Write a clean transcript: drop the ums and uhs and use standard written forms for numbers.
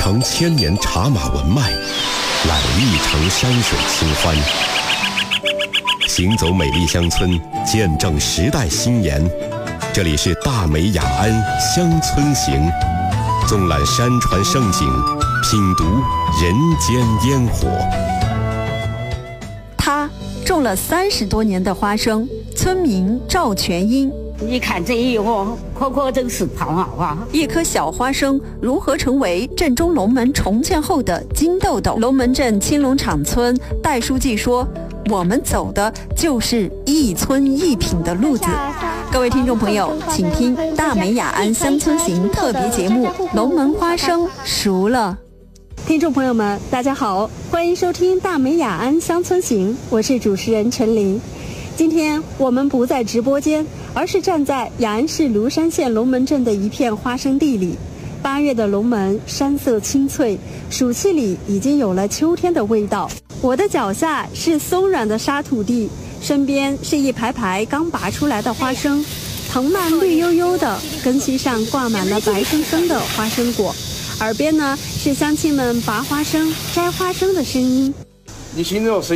承千年茶马文脉，揽一城山水清欢。行走美丽乡村，见证时代新颜。这里是大美雅安乡村行，纵览山川胜景，品读人间烟火。 他种了30多年的花生，村民赵全英。 你看这一窝，颗都是胖花。 一颗小花生如何成为镇中龙门重建后的金豆豆？龙门镇青龙场村戴书记说：“我们走的就是一村一品的路子。”各位听众朋友，请听大美雅安乡村行特别节目《龙门花生熟了》。听众朋友们，大家好，欢迎收听大美雅安乡村行，我是主持人陈琳。今天我们不在直播间，而是站在雅安市芦山县龙门镇的一片花生地里。8月的龙门山色青翠，暑气里已经有了秋天的味道。我的脚下是松软的沙土地，身边是一排排刚拔出来的花生，藤蔓绿油油的，根系上挂满了白生生的花生果。耳边呢是乡亲们拔花生、摘花生的声音。 你心中